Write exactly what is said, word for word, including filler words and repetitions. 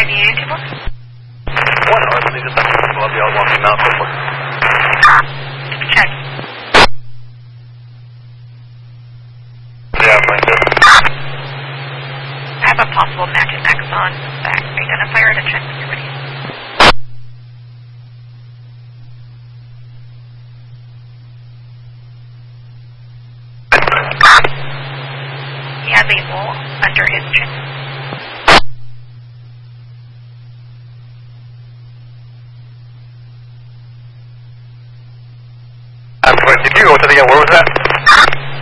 I V A table? One, I believe it's actually I'll be out walking now quickly. Check. Yeah, fine, good. I have a possible Mac and Maxon back identifier to check when you're ready. He has a hole under his chin. I'm sorry, did you go to the end? Where was that?